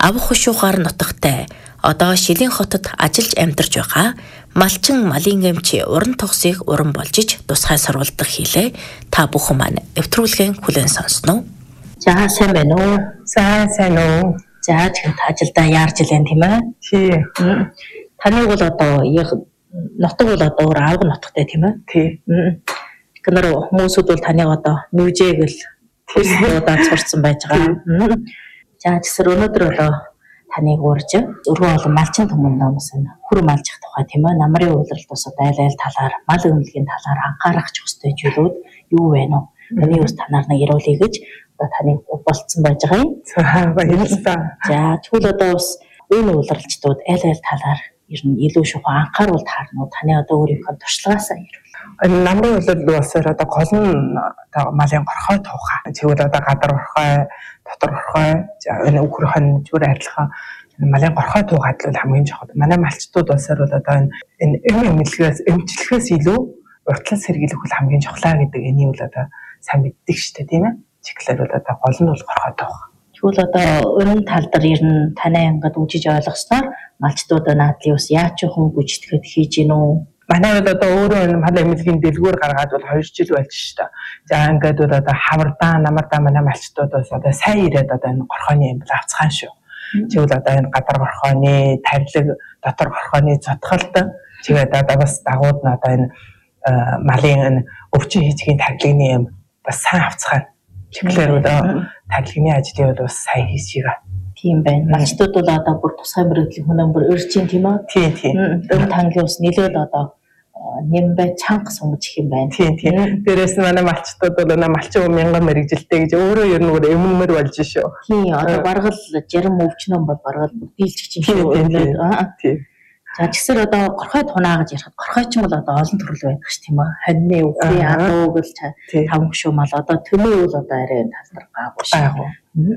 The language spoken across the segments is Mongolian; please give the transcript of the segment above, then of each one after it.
авах хушуугаар нутагтай одоо Шилийн хотод ажиллаж амьдарч байгаа малчин малын эмч уран тогсыг уран болж иж тусгай сурвалдаг хийлээ. Та бүхэн маань нэвтрүүлгийн хүлээн сонсноо. За сайн байна уу? Сайн уу. За тэгвэл ажилдаа яарч илэн тийм ээ? Тий. Таныг бол одоо нутаг бол одоо өөр авга нутагтай тийм ээ? Тий. Тэгэхээр хүмүүсүүд бол таныг одоо нүжээгэл тэрсүүдээ сурцсан байж байгаа. За тэгсэр өнөөдөр одоо таныг уурж өргөн олон малчин түмэн номс хүр малжих тухай тийм ээ? Намрын үйлрэлт ус одоо айл талаар мал өмлөгийн талаар анхаарах ч ёстой зүйлүүд юу вэ нэ? Таны ус танаар нэг яриулъя гэж одоо таныг болцсон байж байгаа юм. Баярлалаа. За тэгвэл одоо бас энэ үйлрэлчдүүд айл талаар ер нь илүү шухан анхааруул таарнууд таны одоо өөрийнхөө туршлагаасаа ярил. Намрын үйлрэл усаар одоо гол нь одоо малын горхой туухаа. Тэгвэл одоо гадар горхой, дотор горхой, энэ үхрхэн зүгээр адилхан малын горхой туугаад л хамгийн чухал. Манай малчдууд усаар бол одоо энэ эмчилгээс илүү уртлан сэргийлэх бол хамгийн чухлаа гэдэг энийг бол одоо сайн мэддэг шүү дээ тийм ээ. Чиглэлээр бол одоо гол нь бол горхой туухаа. Тэгвэл одоо өрн тал дээр ер нь танай ингээд үжиж ойлгосноор малчдууд наадлын ус яаж хүн гүйцэтгэхэд хийж гин үү? Манай бол одоо өөрөө энэ мал эмнэлгийн дэлгүүр гаргаад бол 2 жил болж шүү дээ. За ингээд бол одоо хавардаа, намардаа манай малчдууд бас одоо сайн ирээд одоо энэ горхойны эмбэл авцгаан шүү. Тэгвэл одоо энэ гадар горхойны, тарилэг, дотор горхойны цотголд тэгээд одоо бас дагууд нь одоо энэ малын энэ өвчин хийцгийн тарилгын эм бас сайн авцгаан. Чиглэлээр бол тарилгын ажлыг бол бас сайн хийж байгаа. Тийм байна. Малчдууд бол одоо бүр тусгай мөрөгдлийн хүн бүр өрж ин тийм үү? Тийм. Өвд хангийн ус нэлээд одоо нэмбай чанга сунгаж их юм байна. Тийм. Дээрээс нь манай малчдууд бол малчин 1000 мэрэгжилтэй гэж өөрөө ер нь өөр эмнэмэр болж шүү. Тийм. Одоо бараг л 60 өвчнөн бол бараг л дийлчих чинь шүү. Тийм. За тэгсэр одоо горхой тунаа гэж ярихад горхой ч юм бол одоо олон төрөл байдаг ш тийм үү? Хоньны үхрийн адуу гэл таван шүү мал одоо төмөө үл одоо арай энэ тал дээр гаагүй шүү.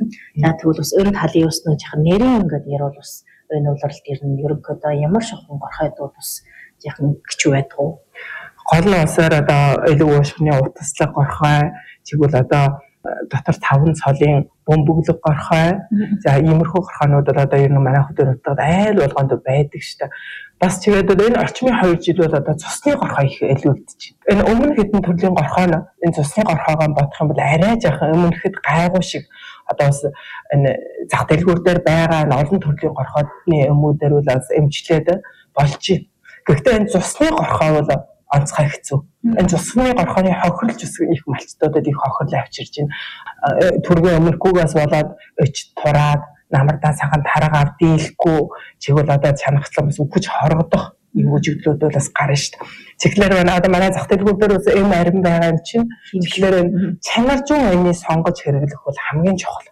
За тэгвэл бас өрн талын ус нөө жахан нэрийн ингээд ярил бас энэ улиралд ирнэ ерөнхийдөө ямар шохон горхой дууд бас жахан гिच байдаг уу? Гол нь усаар одоо илүү уушгины утаслаг горхой тэгвэл одоо дотор 5 цолын бөмбөглөг горхой. За иймэрхүү горхойнууд бол одоо ер нь манай хөдөө нутагт айл болгонд байдаг шүү дээ. Бас тэгээд энэ орчмын 2 жил бол одоо цусны горхой их илүүдэж байна. Энэ өмнө хэдэн төрлийн горхой нь энэ цусны горхойгоо бодох юм бол арай жаахан өмнөхэд гайгүй шиг одоо бас энэ зах дэлгүүр дээр байгаа олон төрлийн горхойдны өмүүдээр бол бас эмчлээд болж байна. Гэхдээ энэ цусны горхой бол онцгой хэцүү. Энэ цусны горхойны хохирлж их малчдуудад их хохирол авчирж байна. Түргийн өмнөхгүйгээс болоод өч тураад намардаа цагаан тараагаар дийлэхгүй чигвэл одоо чанагтлан бас үхэж хоргодох юм үжиглүүд бол бас гарна шүү дээ. Цэглэр одоо манай зах дэлгүүр дээр бас эм арин байгаа юм чинь цэглэр чанаржун энийг сонгож хэрэглэх бол хамгийн чухал.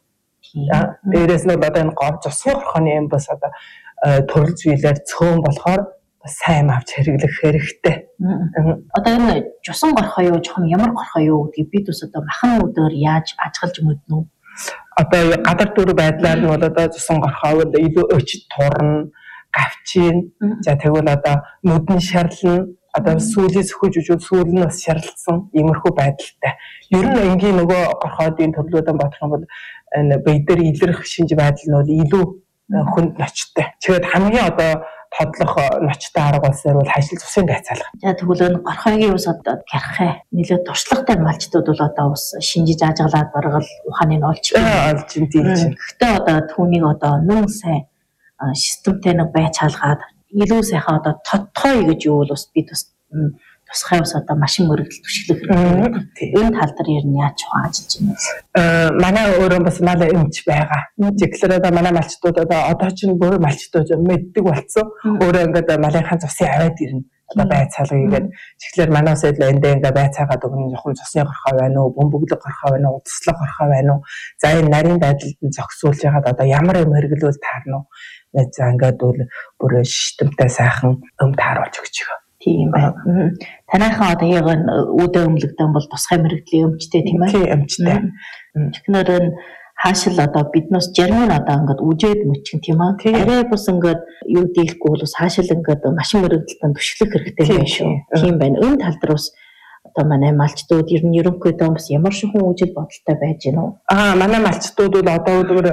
Дээрээс нь одоо энэ гов цусны горхойны эм бас одоо төрөл зүйлээр цөөн болохоор сайн авч хэрэглэх хэрэгтэй. Одоо энэ жусан горхой юу жоохон ямар горхой юу гэдгийг бид бас одоо махан өдөр яаж ажиглаж мэднэ үү? Одоо гадар дүр байдлаар нь бол одоо жусан горхой бол илүү өчд турна, гавчин. За тэгвэл одоо нүдэн шарлна, одоо сүүлийн сөхөж үжил сүүл нь бас шарлцсан иймэрхүү байдалтай. Ер нь энгийн нөгөө горхойдын төрлүүдэн бодох юм бол энэ биедэр илэрх шинж байдал нь бол илүү хүнд ночтой. Тэгээд хамгийн одоо тодлох ночтой арга улсаар бол хашил цусын байцаалга. За тэгвэл энэ горхойгийн ус одоо гярхай нэлээд туршлагатай малчдууд бол одоо ус шинжиж ажиглаад баргал ухааныг олж олж дийлж. Гэхдээ одоо түүнийг одоо нүүн сайн системтэй нэг байцаалгаад илүү сайхан одоо тодтгой гэж юу бол бас бид бас тусгай ус одоо машин мөрөгдөл түшиглэх хэрэгтэй. Энэ тал дээр ер нь яаж ажиллаж байна вэ? Манай өөрөө бас мал эмч байгаа. Жиглэр одоо манай малчдууд одоо чинь бүр малчдууд мэддэг болсон. Өөрөө ингээд малынхаа цусын аваад ирнэ. Одоо байцаалга хийгээд жиглэр манай ус эдл эндээ ингээд байцаагаад өгнө. Жохон цусны горхой байна уу, бөмбөглөг горхой байна уу, утаслаг горхой байна уу? За энэ нарийн байдалд нь зохицуулж ягаад одоо ямар юм хэрэглүүл таарна уу? За ингээд бүр системтэй сайхан өм тааруулж өгч байгаа. Тийм байна. Танайхан одоо яг үдэ өмлөгдөн бол тусгай мэрэгдлийн өмчтэй тийм ээ. Тийм өмчтэй. Тэгэхээр энэ хаашил одоо биднээс жармын одоо ингээд үжээд мөчгөн тийм ээ. Арай бус ингээд юу дийлэхгүй бол бас хаашил ингээд машин мэрэгдэлтэн түшиглэх хэрэгтэй байх шүү. Тийм байна. Энэ тал дээр бас одоо манай малчдууд ер нь ерөнхийдөө бас ямар шихэн үжил бодолтой байж гэнэ үү? Манай малчдууд бол одоо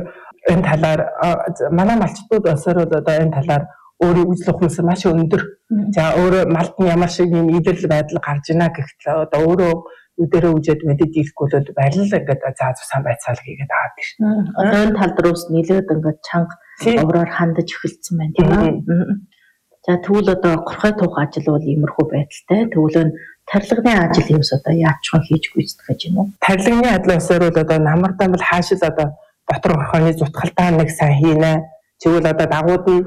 энэ талаар манай малчдууд осоор бол одоо энэ талаар өөрийн үйл ухамс маш өндөр. За өөрөө малд нь ямар шиг юм илэрл байдал гарч ийна гэхтэл одоо өөрөө үдэрээ үжээд мэдээд ирэхгүй бол барил ингээд заа цусaan байцаал хийгээд аваад тийш. Одоо энэ тал рууус нэлээд ингээд чанга овроор хандаж эхэлсэн байна тийм үү? За тэгвэл одоо горхой тух ажил бол иймэрхүү байдалтай. Тэгвэл энэ тарилганы ажил юмс одоо яач хийж гүйцэтгэж гэж юм уу? Тарилганы ажил усаар бол одоо намартаа бол хаашил одоо дотор горхойны зутгалтаа нэг сайн хийнэ. Тэгвэл одоо дагууд нь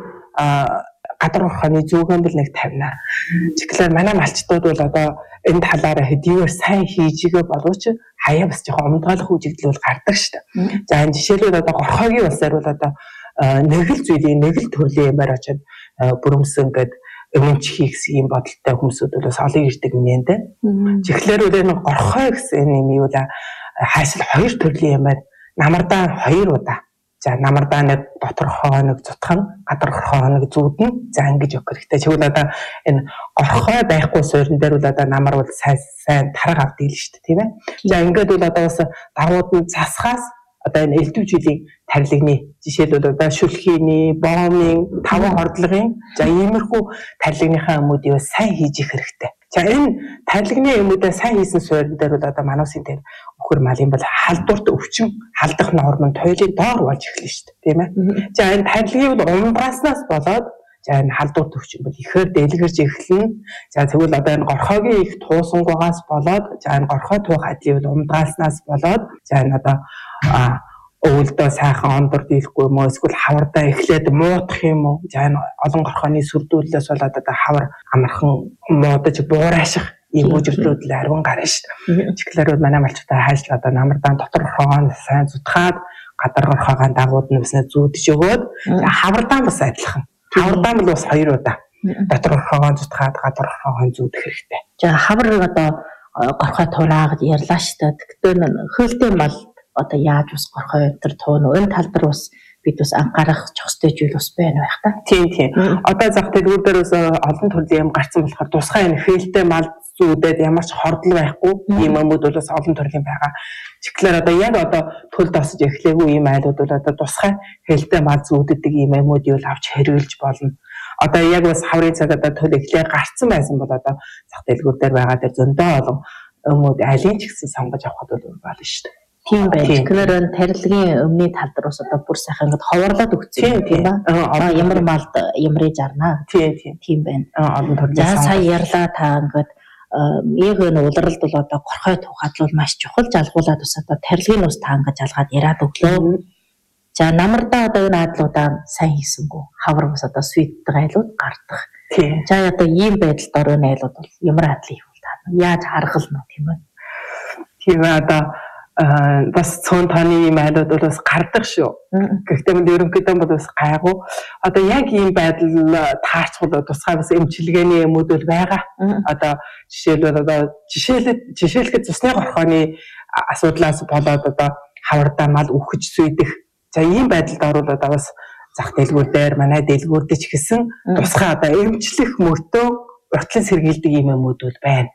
гадар горхойны зүүгэн бол нэг тавина. Тэгэхээр манай малчдууд бол одоо энэ талаараа хэдийгээр сайн хийжигээ боловч хаяа бас жоохон умдгаалах үжигдэл бол гардаг шүү дээ. За энэ жишээлбэл одоо горхойгийн усаар бол одоо нэг л зүйлийн нэг л төрлийн юмар очоод бүрэмсэн гэдэг өмнө хийх юм бодолтой хүмүүсүүд бол бас олон ирдэг юм дээ. Тэгэхээр үл энэ горхой гэсэн юм юу да хаашил хоёр төрлийн юмар намардаа 2 удаа. За намардаа нэг дотор хооног зутхан, гадар хооног зүүдэн. За ингэж өгөх хэрэгтэй. Тэгвэл одоо энэ горхой байхгүй суурин дээр бол одоо намар бол сайн тарга авдаг л шүү дээ, тийм ээ. За ингээд бол одоо бас дарууд нь засахаас одоо энэ элдв жилийн тарилганы жишээлбэл одоо шүлхийний, боомын, таван хордлогын за иймэрхүү тарилгынхаа өмүүдийг сайн хийж их хэрэгтэй. За энэ тарилганы өмүүдээ сайн хийсэн суурин дээр бол одоо мануусын дээр өхөр малын бол халдварт өвчин халдах норм нь туйлын доор болж эхэлнэ шүү дээ, тийм ээ. За энэ тарилгыг бол умбааснаас болоод за энэ халдварт өвчин бол ихээр дэлгэрж эхэлнэ. За тэгвэл одоо энэ горхойгийн их туусангугаас болоод за энэ горхой тух ажлыг бол умдааснаас болоод за энэ одоо өвөлдөө сайхан ондор дийлэхгүй юм уу эсвэл хавардаа эхлээд муудах юм уу? За энэ олон горхойны сүрдүүлээс болоод одоо хавар амархан муудаж буурайших ийм үжиглүүд л 10 гарна шүү дээ. Тэгэхээр манай малчтай хайшл одоо намардаан дотор горхойгоо сайн зүтгаад гадар горхойгоо дагууд нь өснө зүүдж өгөөд хавардаан бас адилхан. Хавардаан бол бас 2 удаа. Дотор горхойгоо зүтгаад гадар горхойгоо зүүдэх хэрэгтэй. За хавар одоо горхой тураагаад ярьлаа шүү дээ. Тэгтээ хөөлтэй мал одоо яаж ус горхой өнтер туун энэ тал дээр бас бид бас анхаарах зохистой зүйл бас байна байх та. Тийм. Одоо зах дэлгүүр дээр бас олон төрлийн юм гарсан болохоор тусгай энэ хөөлтэй мал зүүдэд ямар ч хордол байхгүй ийм өмүүд бол бас олон төрлийн байгаа. Тэгэхээр одоо яг одоо төлд осож эхлэегүй ийм айлууд бол одоо тусгай хөөлтэй мал зүүддэг ийм өмүүдийг бол авч хэрэгжилж болно. Одоо яг бас хаврын цаг одоо төл эхлээ гарцсан байсан бол одоо зах дэлгүүр дээр байгаа дээр зөндөө олон өмүүд айлын ч гэсэн сонгож авахд бол болно шүү дээ. Тийм байх. Тэгэхээр тарилгын өмнөний тал дээр бас одоо бүр сайхан ингээд ховоорлоод өгсөн тийм ба. Ямар малд ямрыг жарнаа. Тийм байна. Олон төрлийн. За сая ярьлаа та ингээд яг энэ улиралд бол одоо горхой тух ажил маш чухал жалгуулаад бас одоо тарилгын ус та ингээд жалгаад яриад өглөө. За намардаа одоо энэ адлуудаа сайн хийсэнгүү. Хавар бас одоо свитдэг айлууд гардаг. Тийм. За одоо ийм байдалд оройн айлууд бол ямар адлыг хийвэл та яаж харгална тийм ээ. Тийм одоо бас цөөн тооны ийм айлууд бол бас гардаг шүү. Гэхдээ ерөнхийдөө бол бас гайгүй. Одоо яг ийм байдал таарчвал тусгай бас эмчилгээний юмуд бол байгаа. Одоо жишээлбэл одоо жишээлхэд цусны горхойны асуудлаас болоод одоо хавардаа мал үхэж сүйдэх. За ийм байдалд орвол одоо бас зах дэлгүүр дээр манай дэлгүүр дээр ч гэсэн тусгай одоо эмчлэх мөртөө уртлан сэргийлдэг ийм юмуд бол байна.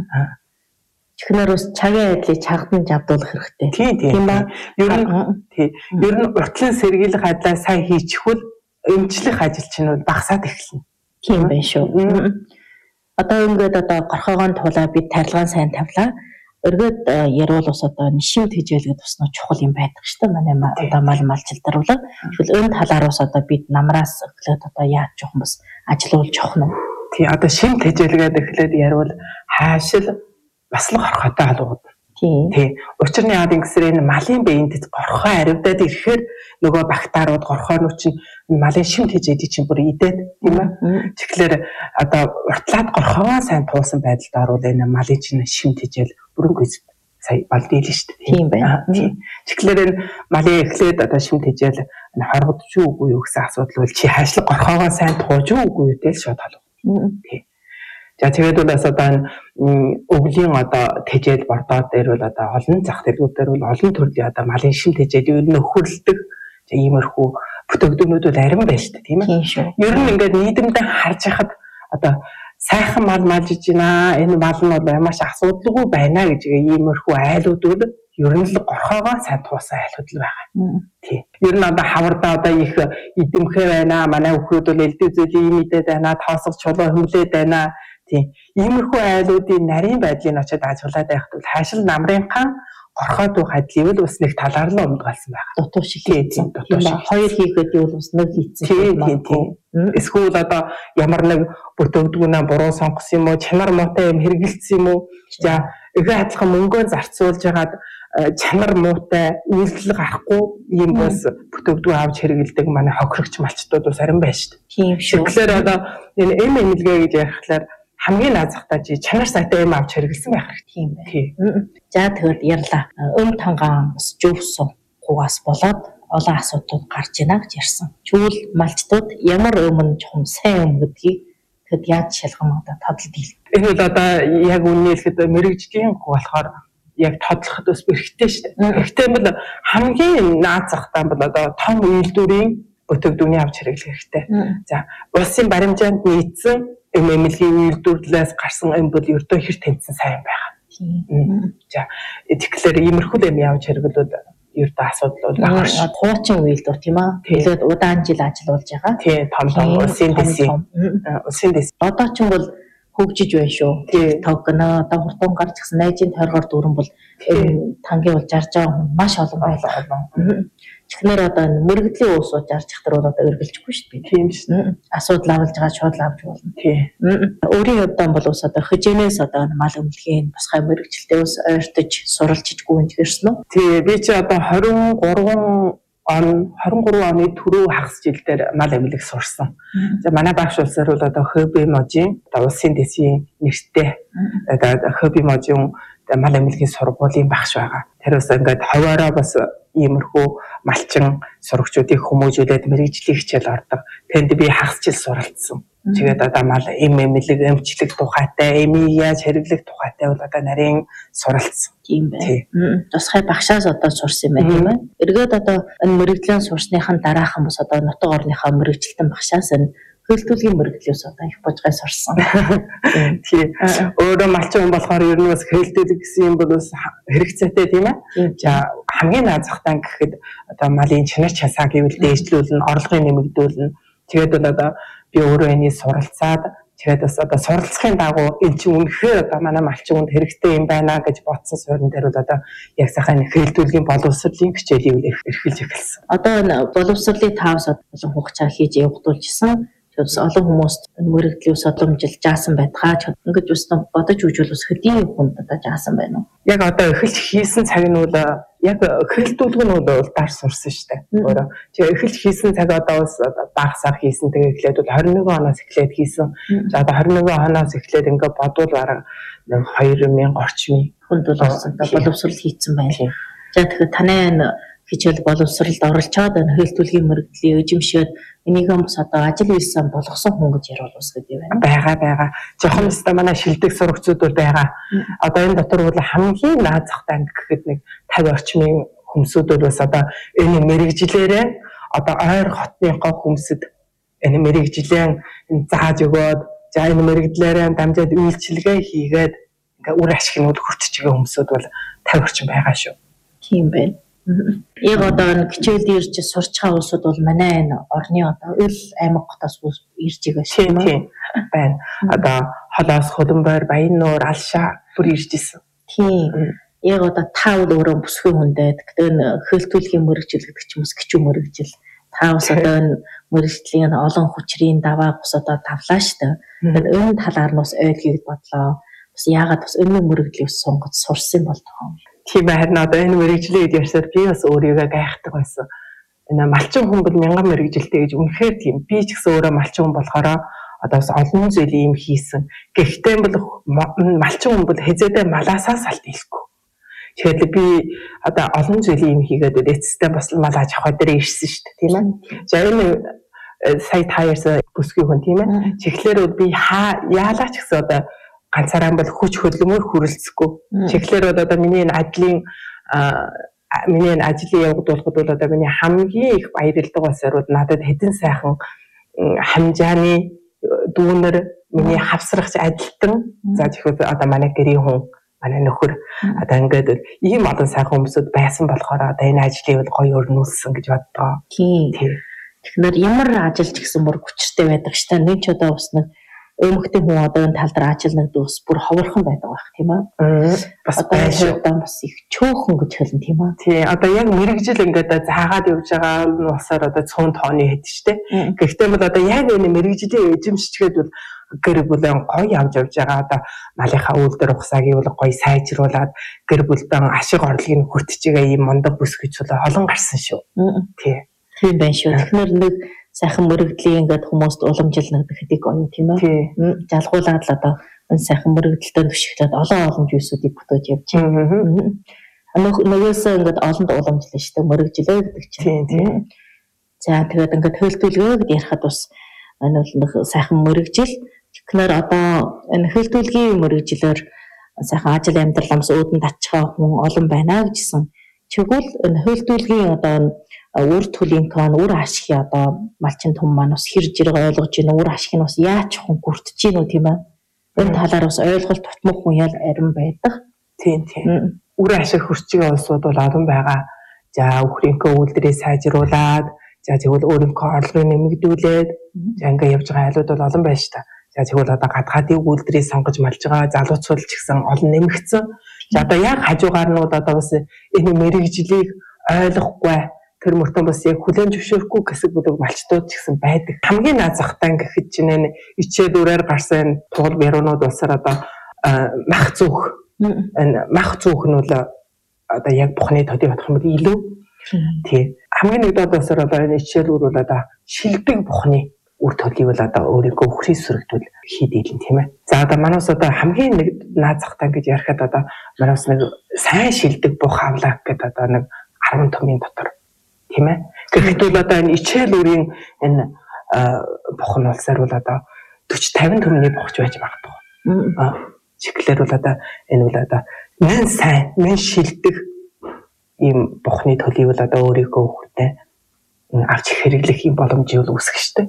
Чихнэр ус цагийн айдлыг чагдан жавдуулах хэрэгтэй. Тийм ба. Ер нь уртлан сэргийлэх ажлаа сайн хийчихвэл эмчлэх ажил чинь бол багасаад эхэлнэ. Тийм байх шүү. Одоо ингээд одоо горхойгоо тулаа бид тарилгаан сайн тавлаа. Өргөд ярил ус одоо шимт хижээлгээд бас нөө чухал юм байдаг шүү дээ. Манай одоо малчилдар бол тэгвэл энэ талаар бас одоо бид намраас эхлээд одоо яаж жоохон бас ажиллуулж явах нь. Тийм одоо шимт хижээлгээд эхлээд ярил хаашил баслах горхойтой алууд. Тийм. Учир нь яагаад ингэсээр энэ малын биеинд горхой аривдаад ирэхээр нөгөө бактериуд горхойнууд чинь малын шимт хижээдэг чинь бүр идээд тийм ээ. Тэгэхээр одоо уртлаад горхойгоо сайн туусан байдалд орвол энэ малын чинь шимт хижээл бүрэн гүйцэд сая балдийл шүү дээ. Тийм байна. Тэгэхээр энэ малын эхлээд одоо шимт хижээл хоргодж үгүй юу гэсэн асуудал бол чи хаашлаг горхойгоо сайн тууж үгүй юу гэж шууд халах. Тийм. За тэгээд бол одоо өвлийн одоо тэжээл бордоо дээр бол одоо олон зах дэлгүүр дээр бол олон төрлийн одоо малын шин тэжээл ер нь өхөрлөдөг иймэрхүү бүтээгдэхүүнүүд бол арим байна шүү дээ тийм ээ. Ер нь ингээд нийгэмдээ харж хахад одоо сайхан мал малжиж байна. Энэ мал нь бол ямар ч асуудалгүй байна гэж иймэрхүү айлууд бол ер нь л горхоогоо сайн туусан айлхууд л байгаа. Тийм. Ер нь одоо хавардаа одоо их идэмхээ байна. Манай хүүхдүүд бол элдв зүйлийн юм идэд байна. Тоосго чулуу хөмлээд байна. Тийм. Иймэрхүү айлуудын нарийн байдлыг очиод ажиглаад байхад бол хайшил намрынхан горхоо дуу хадлыг бас нэг талаар л өмдгалсан байна. Дутуу шиг хийсэн. Хоёр хийгээд юу бас нэг хийсэн. Тийм. Эсвэл одоо ямар нэг бүтэгдгүнээ буруу сонгосон юм уу, чанар муутай юм хэрэгэлсэн юм уу? За эгэ адилхан мөнгөө зарцуулж хагаад чанар муутай үйлдэл гарахгүй юм бас бүтэгдүү авч хэрэгэлдэг манай хохирогч малчтууд бас харин байна шүү дээ. Тийм шүү. Тэгэхээр одоо энэ эмэлгээ гэж ярихлаар хамгийн наазахтаа чи чанар сайтай юм авч хэрэгэлсэн байх хэрэгтэй. Тийм байна. За тэгэхээр ярьлаа. Тангаан бас жөвсөн гугаас болоод олон асуудлууд гарч ийна гэж ярьсан. Чүүл малчтууд ямар жоохон сайн гэдгийг тэгэд яаж шалгах одоо тодлол дийл. Энэ бол одоо яг үнний хэлэхэд мэрэгжлийн болохоор яг тодлоход бас хэрэгтэй шүү дээ. Гэхдээ бол хамгийн наазахтаа бол одоо том үйлдвэрийн бүтэгдүүний авч хэрэглэх хэрэгтэй. За улсын баримжаанд нийцсэн эмэлгийн үйлдвэрлэлээс гарсан юм бол ердөө хэр тэнцэн сайн байгаа. За тэгэхээр иймэрхүү юм явж хэрэглээд ердөө асуудал байгаа шүү. Хуучин үйлдвэр тийм аа. Тэгээд удаан жил ажиллаж байгаа. Тийм том улсын дэс. Одоо ч бол хөгжиж байна шүү. Тогно одоо хурдан гарч гисэн найзын тойргоор дүүрэн бол тангийн бол жарж байгаа хүн маш олон байлаа. Чихнэр одоо мөрөгдлийн уусууд жарж ихтер бол одоо өргөлжихгүй шүү дээ. Тийм шүү. Асуудал авалж байгаа шууд авч болно. Тийм. Өөрийн хувьд бол ус одоо хижээнээс одоо мал өмлөгийн босгай мэрэгчлээ ус ойртож суралцж гүнжгэрсэн үү? Тий, би чи одоо 23 оны түрүү хагас жилдээр мал эмнэлэг сурсан. За манай багш улсаар бол одоо хобби можийн одоо улсын дэсийн нэртэй одоо хобби можийн мал эмнэлгийн сургуулийн багш байгаа. Тэр бас ингээд ховоороо бас иймэрхүү малчин сурагчдыг хүмүүжүүлээд мэрэгжлийн хичээл ордог. Тэнд би хагас жил суралцсан. Тэгээд одоо мал эмнэлэг эмчлэг тухайтай, эмийг яаж хэрэглэх тухайтай бол одоо нарийн суралцсан. Тийм байна. Тусгай багшаас одоо сурсан юм байна тийм ээ. Эргээд одоо энэ мэрэгжлийн сурсныхан дараахан бас одоо нутаг орныхоо мэрэгчлэн багшаас энэ хөлтүүлгийн мэрэгдлээс одоо их божгай сурсан. Тийм. Өөрөө малчин хүн болохоор ер нь бас хөлтүүлэг гэсэн юм бол бас хэрэгцээтэй тийм ээ. За хамгийн наазахтаа гэхэд одоо малын чанар часаа гэвэл дээшлүүлнэ, орлогын нэмэгдүүлнэ. Тэгээд бол одоо би өөрөө энийг суралцаад тэгээд бас одоо суралцахын дагуу эн чинь үнэхээр одоо манай малчин хүнд хэрэгтэй юм байна гэж бодсон суурин дээр бол одоо яг сайхан хөлтүүлгийн боловсролын хичээлийг эрхэлж эхэлсэн. Одоо энэ боловсролын 5 сар болон хугацаа хийж явагдуулжсэн. Тэгээс олон хүмүүст мөрөгдлийг содомжилж заасан байдгаа. Ингээд бас бодож үжүүл бас хөдийн хүнд одоо заасан байна уу? Яг одоо эхэлж хийсэн цаг нь бол яг эхлэлтүүлэг нь бол даар сурсан шүү дээ. Өөрөө. Тэгээ эхэлж хийсэн цаг одоо бас багасаар хийсэн. Тэгээ эхлээд бол 21 оноос эхлээд хийсэн. За одоо 21 оноос эхлээд ингээд бодвол бараг 2000 орчмын хүнд болсон. Боловсрол хийцэн байна. За тэгэхээр танай хичээл боловсролд оролцоод энэ хөлтүүлгийн мэрэгдлийг эзэмшээд энийг бас одоо ажил үйлсэн болгосон хүн гэж яриул ус гэдэг байна. Байгаа. Жохон өстө манай шилдэг сурагчид бол байгаа. Одоо энэ дотор бол хамгийн наазахтай гэхэд нэг 50 орчмын хүмүүсүүд бол бас одоо энэ мэрэгжлээрээ одоо ойр хотныхоо хүмүүсд энэ мэрэгжлэн зааж өгөөд за энэ мэрэгдлээрээ дамжаад үйлчилгээ хийгээд ингээ үр ашиг нь хүртэж байгаа хүмүүсүүд бол 50 орчим байгаа шүү. Тийм байна. Яг одоо хичээлд ирж сурч байгаа улсууд бол манай энэ орны одоо ил аймаг хотоос ирж байгаа шүү дээ. Тийм байна. Одоо холоос хөлбөмбөр, Баяннуур, Алшаа бүр ирж исэн. Тийм. Яг одоо та бол өөрөө бүсгүй хүндэд гэдэг нь хөлтүүлгийн мэрэгжил гэдэг ч юм уу гिचүү мэрэгжил. Та бас одоо энэ мэрэгжлийн олон хүчрийн даваа бас одоо тавлаа шүү дээ. Тэгэхээр энэ талаар нь бас ойлгохыг бодлоо. Бас яагаад бас энэ мэрэгжлийг сонгож сурсан бол тохоо. Тийм харин одоо энэ мэрэгжлийг ярьсаар би бас өөрийгөө гайхдаг байсан. Энэ малчин хүн бол мянган мэрэгжилтэй гэж үнэхээр тийм. Би ч гэсэн өөрөө малчин хүн болохоор одоо бас олон зүйлийн юм хийсэн. Гэхдээ бол малчин хүн бол хэзээдээ малаасаа салт хийхгүй. Тэгэхээр би одоо олон зүйлийн юм хийгээд эцэстээ бас мал аж ахуй дээр ирсэн шүү дээ, тийм ээ. За энэ сая та ярьсан бүсгүй хүн тийм ээ. Чиглэлээр би яалаа ч гэсэн одоо ганцаараа бол хүч хөдөлмөр хүрэлцэхгүй. Чиглэлээр бол одоо миний энэ ажлын явагдуулахад бол одоо миний хамгийн их баярлдаг улсаар надад хэдэн сайхан хамжааны дүүнер миний хавсрагч ажилтан за тэгэхээр одоо манай гэрийн хүн манай нөхөр одоо ингээд ийм олон сайхан хүмүүсд байсан болохоор одоо энэ ажлыг гоё өрнүүлсэн гэж боддоо. Тийм. Тэгэхээр ямар ажил ч гэсэн бүр хүчтэй байдаг ш та. Нэг ч одоо бас нэг эмэгтэй хүн одоо энэ тал дээр ажилладаг бас бүр ховорхон байдаг байх тийм ээ. Бас байшаа бас их чөөхөн гэж хэлнэ тийм ээ. Тий, одоо яг мэрэгжил ингээд заагаад явж байгаа нь усаар одоо цөөн тооны хэд штэ. Гэхдээ бол одоо яг энэ мэрэгжлийн эзэмшчгээд бол гэр бүлэн гоё явж байгаа одоо малынхаа үйлдвэр ухсааг бол гоё сайжруулад гэр бүлдэн ашиг орлогыг хүртчихээ ийм мондог бүс гэж бол олон гарсан шүү. Тий. Тийм байна шүү. Тэгэхээр нэг сайхан мөрөгдлийн ингээд хүмүүст уламжилна гэдэг гоё тийм ээ. Жалгуулаад л одоо энэ сайхан мөрөгдөлтөд төшөглөөд олон жүйсүүдийг бүтээж явж байна. Нөгөөсөө ингээд олонд уламжлаа шүү дээ мөрөгжлөө гэдэг чинь. Тийм. За тэгээд ингээд хөлтүүлгээ гэдээ ярихад бас энэ бол сайхан мөрөгжил. Тэгэхээр одоо энэ хөлтүүлгийн мөрөгжлөөр сайхан ажил амьдрал амс өөдөнд татчихаа хүн олон байна гэжсэн. Тэгвэл энэ хөлтүүлгийн одоо үр төлөлийн кон үр ашиг одоо малчин том маань бас хэрж ирэг ойлгож байна үр ашиг нь бас яаж хүн хүртэж гин үү тийм ээ энэ талаар бас ойлголт тутмах хүн ял арин байдаг тийм үр ашиг хүрчгийн улсууд бол олон байгаа за өхрийнхөө үйлдвэрээ сайжруулад за тэгвэл өөрийнхөө орлогыг нэмэгдүүлээд за ингээ явж байгаа айлууд бол олон байна шүү дээ за тэгвэл одоо гадгаадын үйлдвэрийг сонгож малж байгаа залуучууд ч гэсэн олон нэмэгдсэн за одоо яг хажуугаар нь одоо бас энэ мэрэгжлийг ойлгохгүй тэр мөртөө бас яг хүлэн зөвшөөрөхгүй хэсэг бүлэг малчдууд ч гэсэн байдаг. Хамгийн наад захтан гэхэд чинь энэ ичээд үрээр гарсан туул бярунууд улсаар одоо мах зүүх энэ мах зүүх нь бол одоо яг бухны төдий бодох юм бол илүү тий хамгийн нэгдүгээр улсаар одоо энэ ичээд үр бол одоо шилдэг бухны үр төлөв бол одоо өөрийнхөө өхрийн сүрэгтүүл хийдэлэн тийм ээ. За одоо манайс одоо хамгийн нэг наад захтан гэж ярихад одоо манайс нэг сайн шилдэг бух авлаа гэдэг одоо нэг 10 томын дотор тийм ээ. Гэхдээ одоо энэ ичээл үрийн энэ бухан улсаар бол одоо 40-50 төгрөгийн бухч байж магадгүй. Чиглэлээр бол одоо энэ бол одоо нэн сайн, нэн шилдэг ийм бухны төлөв бол одоо өөрийнхөө хөртөө авч хэрэглэх юм боломжийг үүсгэх штеп.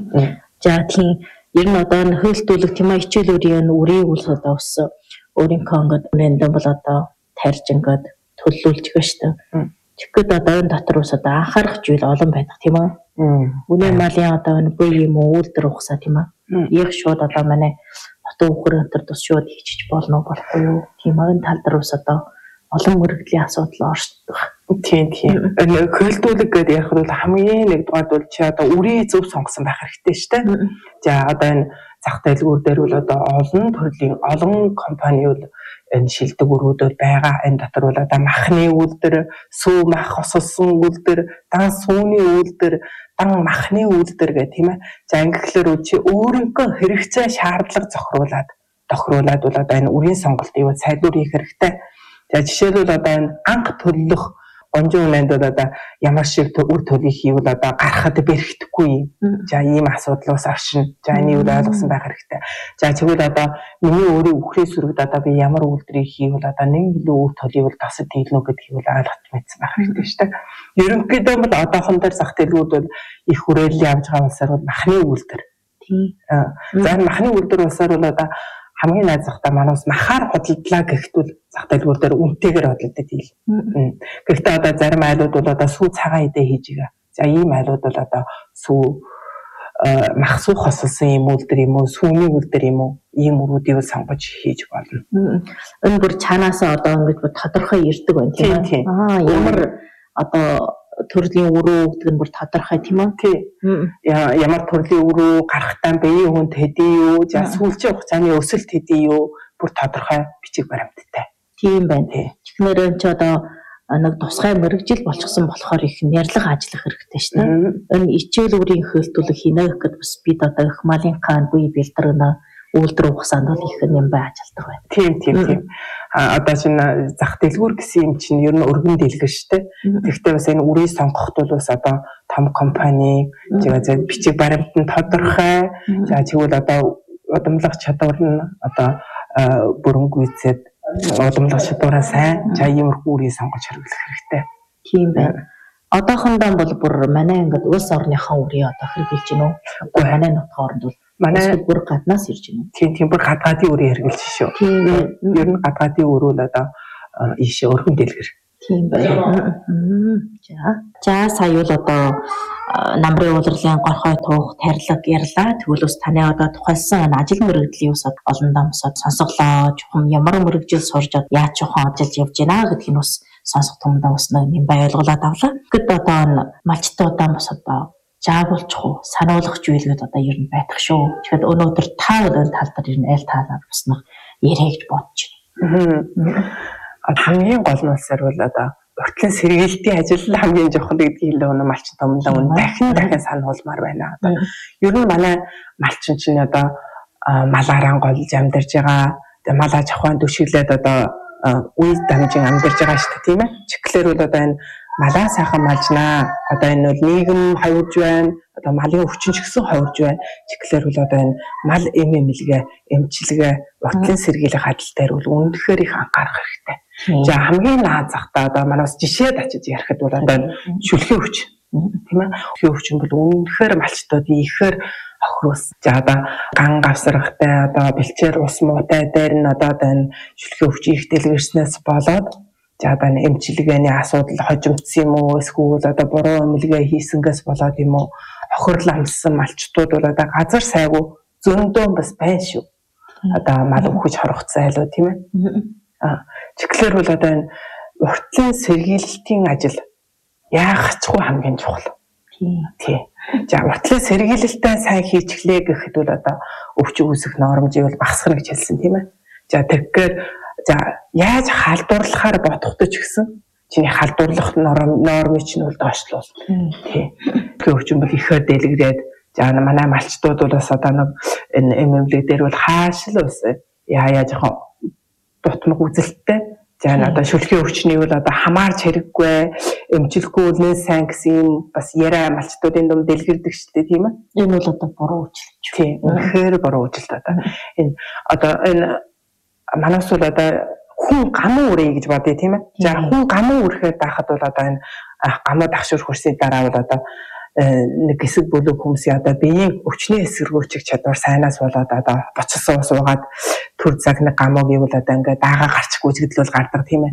За тийм ер нь одоо нөхөлтүүлэг тийм ээ ичээл үрийн үрийг бол одоо ус өөрийнхөө ингээд нэндэ бол одоо тарж ингээд төлөвлөж байгаа штеп. Тэгэхэд одоо энэ дотор ус одоо анхаарах зүйл олон байдаг тийм ээ. Үнэ малын одоо энэ бие юм үйлдвэр ухсаа тийм ээ. Яг шууд одоо манай хотын өхөр өнтер тус шууд хийчих болно болохгүй юу? Тийм ээ энэ тал дээр ус одоо олон мөрөгдлийн асуудал оршдог. Тийм. Энэ хөлтүүлэг гэдэг яг бол хамгийн нэгдүгээр бол чи одоо үрийн зөв сонгосон байх хэрэгтэй шүү дээ. За одоо энэ зах дэлгүүр дээр бол одоо олон төрлийн олон компани бол энэ шилдэг өрөөдөр байгаа. Энэ дотор бол одоо махны үйлдвэр, сүү мах хосолсон үйлдвэр, дан сүүний үйлдвэр, дан махны үйлдвэр гэх тийм ээ. За ингэхлээр чи өөрийнхөө хэрэгцээ шаардлага тохируулаад бол одоо энэ үрийн сонголтыг сайдуур хийх хэрэгтэй. За жишээлбэл одоо энэ анх төлөх онжин үнэнд бол одоо ямар шиг үр төлөв хийвэл одоо гарахад бэрхэхгүй. За ийм асуудлаас авшин. За энийг ойлгосон байх хэрэгтэй. За тэгвэл одоо миний өөрийн өхрийн сүрэгт одоо би ямар үйлдвэрийг хийвэл одоо нэг илүү үр төлөв тасад дийлнө гэдгийг ойлгож мэдсэн байх хэрэгтэй шүү дээ. Ерөнхийдөө бол одоохон дээр зах дэлгүүд бол их хүрээлэл явж байгаа улсаар бол махны үйлдвэр. Тийм. За махны үйлдвэр улсаар бол одоо хамгийн найз захтай манаас махаар хөдөлдлаа гэхтвэл зах дэлгүүр дээр үнэтэйгээр хөдөлдөд ийл. Гэхдээ одоо зарим айлууд бол одоо сүү цагаан идэ хийж байгаа. За ийм айлууд бол одоо сүү мах сүү хосолсон юм үйлдвэр юм уу, сүүний үйлдвэр юм уу, ийм өрүүдийг сонгож хийж болно. Энэ бүр цаанаасаа одоо ингэж тодорхой ирдэг байна тийм ээ. Ямар одоо төрлийн өрөө гэдэг нь бүр тодорхой тийм үү? Ямар төрлийн өрөө гарахтаа биеийн хүнд хэдий юу, за сүүлчийн хугацааны өсөлт хэдий юу, бүр тодорхой бичиг баримттай. Тийм байна. Тэгэхээр энэ ч одоо нэг тусгай мэрэгжил болчихсон болохоор их нэрлэг ажиллах хэрэгтэй шүү дээ. Энэ ичээл үрийн хөлтүүлэг хийнэ гэхэд бас бид одоо их малын хаан бие бэлтгэрнэ үйлдвэр ухсаанд бол их нэмбай ажилтдаг байна. Тийм. Одоо чинь зах дэлгүүр гэсэн юм чинь ер нь өргөн дэлгэр шүү дээ. Тэгэхдээ бас энэ үрийг сонгоход бол бас одоо том компани тэгээд бичиг баримт нь тодорхой. За тэгвэл одоо удамлах чадвар нь одоо бүрэн-гүйцэд удамлах чадвараа сайн. За иймэрхүү үрийг сонгож хэрэглэх хэрэгтэй. Тийм байна. Одоохондоо бол бүр манай ингээд улс орныхон үрийг одоо хэрэгжилж гинөө. Одоо манай нутгийн оронд бол Манай бүр гаднаас ирж байна. Тийм бүр гадгаадын үрийг хэрглэж шүү. Ер нь гадгаадын өр бол одоо ийшээ өргөн дэлгэр. Тийм байна. За сая бол одоо намрын улирлын горхой туух тарилга ярьлаа. Тэгвэл бас таны одоо тухайлсан ажил мөрөгдлийн усад олон дамсаад сонсголоо. Чухам ямар мөрөгжил сурж яаж чухам ажиллаж явж байна гэдгийг бас сонсох тундаа бас нэг бай ойлголоод авлаа. Гэд одоо малчтуудаа бас одоо жаагуулчих уу, сануулгах зүйлгээд одоо ер нь байх шүү. Тэгэхээр өнөөдөр та энэ тал дээр ер нь аль талаар бас нэг яриа гэж бодож байна. Хамгийн гол нь бол одоо уртлын сэргийлтийн ажил хамгийн чухал гэдгийг л малчин томдоо дахин сануулмаар байна. Одоо ер нь манай малчин чинь одоо малаараа голж амьдарч байгаа. Тэгээ мал аж ахуйн төшөглөөд одоо үе дамжин амьдарч байгаа шүү дээ, тийм ээ. Чиглэлэр бол одоо энэ малаа сайхан малжнаа. Одоо энэ бол нийгэм хавьж байна. Одоо малын өвчин ч гэсэн хавьж байна. Чиглэлэр бол одоо энэ мал эмэмлэгээ, эмчилгээ, уртлын сэргийлэх ажил дээр бол үнэхээр их анхаарах хэрэгтэй. За хамгийн наад захтаа одоо манаас жишээд очиж ярихад бол одоо шүлхээ өвч тийм ээ. Шүлхээ өвч нь бол үнэхээр малчтуудын ихээр охирус. За одоо ган гавсрахтай одоо бэлчээр ус муутай дээр нь одоо энэ шүлхээ өвч их дэлгэрснээс болоод за одоо эмчилгээний асуудал хожимдсан юм уу эсвэл одоо буруу эмнэлгээ хийсэнгээс болоод юм уу охирол амссан малчтууд бол одоо газар сайгүй зөндөө бас байна шүү. Одоо мал өвхөж хорхоцсон айлуу тийм ээ. Чиглэлэр бол одоо энэ уртлын сэргийлэлтийн ажил яахчгүй хамгийн чухал. Тийм. За уртлын сэргийлэлтээ сайн хийчихлээ гэхэд бол одоо өвч үүсэх нормжийг бол багасгах гэж хэлсэн тийм ээ. За тэгэхээр за яаж халдварлахаар бодохдоо ч гэсэн чиний халдварлах нормыг чинь бол доошлуул. Тийм. Тэгэхээр өвчин бол ихээр дэлгэрээд за манай малчтууд бол бас одоо нэг энэ эмэмлэг дээр бол хаашил ус яа жоохон дутмаг үзэлттэй. За одоо шүлхээ өвчний бол одоо хамаарч хэрэггүй, эмчилэхгүй үлнэн сайн гэсэн юм бас яриа малчтуудын дунд дэлгэрдэг шүү дээ тийм ээ. Энэ бол одоо буруу үжилт. Тийм. Үнэхээр буруу үжилт одоо. Энэ манайс бол одоо хүн гамуу үрэй гэж бодъё тийм ээ. За хүн гамуу үрэхээр байхад бол одоо энэ гамуу дагшуурх хурсны дараа бол одоо нэг хэсэг бүлэг хүмүүсийн одоо биеийн өвчний эсэргүүцэх чадвар сайнаас болоод одоо боцсон ус уугаад төр цаг нэг гамууг ивэл одоо ингээд даага гарч гүйцэтгэл гардаг тийм ээ.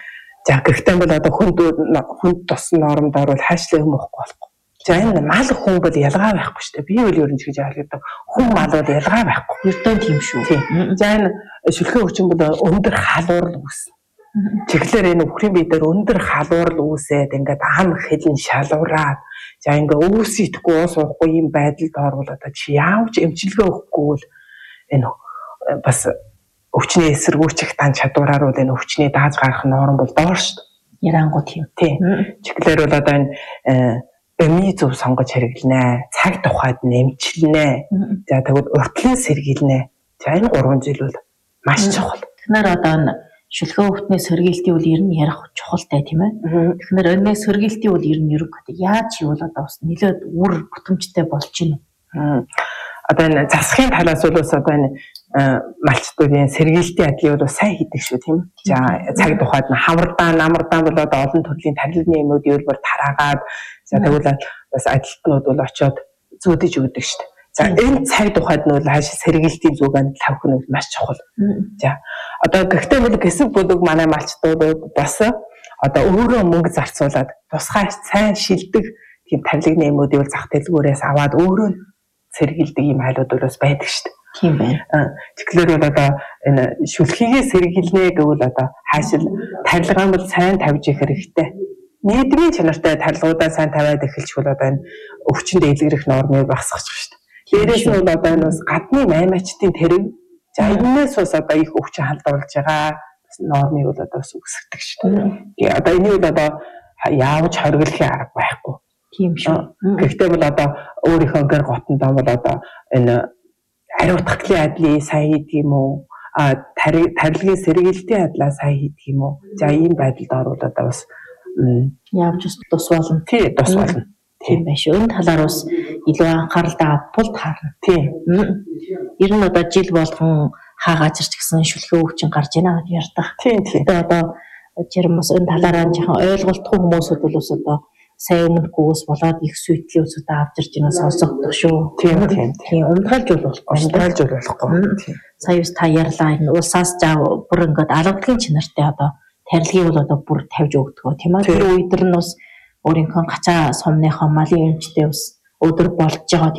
За гэхдээ бол одоо хүнд тус нормдоор бол хайшлаа юм уухгүй болохгүй. За энэ мал хүн бол ялгаа байхгүй шүү дээ. Би бол ерөнж гэж ойлгодог. Хүн мал бол ялгаа байхгүй. Ердөө тийм шүү. За энэ шүлхээ өвчин бол өндөр халуурал үүснэ. Чиглэлэр энэ өвхрийн бие дээр өндөр халуурал үүсээд ингээд ам хэлэн шалуураад за ингээ өвс идэхгүй уус уухгүй юм байдалд орвол одоо чи яавч эмчилгээ өгөхгүй бол энэ бас өвчний эсэргүүцэх дан чадвараар бол энэ өвчний дааж гарах норм бол доор шүү дээ. Ярангуй тийм. Чиглэлэр бол одоо энэ эмийн зөв сонгож хэрэглэнэ. Цаг тухайд нь эмчилнэ. За тэгвэл уртлын сэргийлнэ. За энэ гурван зүйл бол маш чухал. Тэгэхээр одоо энэ шүлхээ өвтний сэргийлтийн үл ер нь ярих чухалтай тийм ээ. Тэгэхээр энэ сэргийлтийн үл ер нь яаж хийвэл одоо бас нэлээд үр бүтэмжтэй болж байна. Одоо энэ засахын талаас бол одоо энэ малчтуудын сэргийлтийн ажлыг бол сайн хийдэг шүү тийм ээ. За цаг тухайд нь хавардаан, намардаан бол одоо олон төрлийн тарилгын юмнуудыг бол тараагаад за тэгвэл бас ажилтнууд бол очиод зүүдэж өгдөг шүү дээ. За энэ цаг тухайд нь бол хааш сэргийлтийн зүгэн тавих нь маш чухал. За одоо гэхдээ бол хэсэг бүлэг манай малчтууд бас одоо өөрөө мөнгө зарцуулаад тусгай сайн шилдэг тийм тарилгын юмнуудыг зах дэлгүүрээс аваад өөрөө сэргийлдэг юм айлууд бол бас байдаг шүү дээ. Тийм байна. Тэгэхээр бол одоо энэ шүлхийгээ сэргийлнэ гэвэл одоо хаашил тарилгаан бол сайн тавьж их хэрэгтэй. Нийгмийн чанартай тарилгуудаа сайн тавиад эхэлчихвэл одоо энэ өвчин дэлгэрэх нормыг багасгачих шүү дээ. Дээрээс нь бол одоо энэ бас гадны маймаачдын тэрэг за энэс бас одоо их өвчин халдварлаж байгаа нормыг бол одоо бас үсгдэг шүү дээ. Тэгээ одоо энийг бол одоо яавч хориглохын арга байхгүй. Тийм шүү. Гэхдээ бол одоо өөрийнхөө гэр готондоо бол одоо энэ ариутгахлын адлыг сайн хийдэг юм уу? Тарилгын сэргийлтийн адлаа сайн хийдэг юм уу? За ийм байдалд орвол одоо бас явж тус болно. Тий, тус болно. Тийм байх шүү. Энэ талаар бас илүү анхааралтай авбал таарна. Тийм. Ер нь одоо жил болгон хаагаарч гэсэн шүлхээ өвчин гарч ийна гэж ярьдаг. Тийм. Одоо жирэмс энэ талаараа жоохон ойлголтгүй хүмүүсүүд бол одоо сая өмнөхөөс болоод их сүйтгэлийн усудаа авч ирж байгаа сонсогдох шүү. Тийм унтгалж болохгүй шүү. Унтгалж болохгүй. Сая юус та ярьлаа энэ улсаас жаа бүр ингээд алгадлагын чанартай одоо тарилгыг бол одоо бүр тавьж өгдөг тийм ээ. Тэр үед нь бас өөрийнхөө гачаа сумныхоо малын эмчтэй бас өдөр болж байгаа